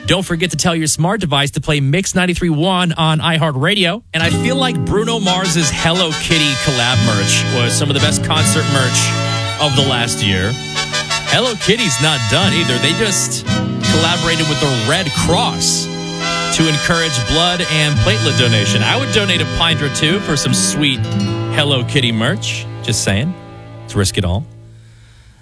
Don't forget to tell your smart device to play Mix 93.1 on iHeartRadio. And I feel like Bruno Mars's Hello Kitty collab merch was some of the best concert merch of the last year. Hello Kitty's not done either. They just collaborated with the Red Cross to encourage blood and platelet donation. I would donate a pint or two for some sweet Hello Kitty merch. Just saying. Let's risk it all.